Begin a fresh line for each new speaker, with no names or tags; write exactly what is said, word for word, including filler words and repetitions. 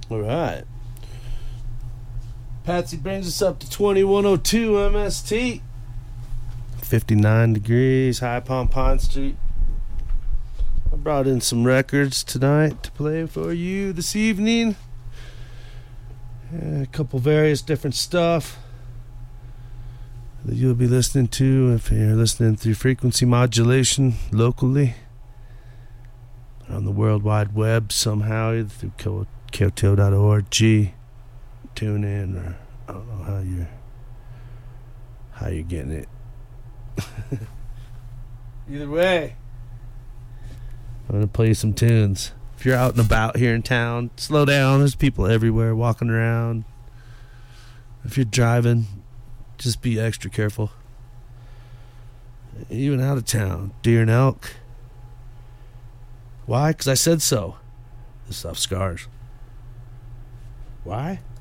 All right. Patsy brings us up to twenty-one oh two M S T. fifty-nine degrees, High Palm Pine Street. I brought in some records tonight to play for you this evening. Yeah, a couple various different stuff that you'll be listening to if you're listening through frequency modulation locally on the World Wide Web somehow, either through Kyoto dot org, tune in, or I don't know how you're how you're getting it. Either way, I'm gonna play you some tunes. If you're out and about here in town, slow down. There's people everywhere walking around. If you're driving, just be extra careful. Even out of town, deer and elk. Why? Because I said so. This stuff scars. Why?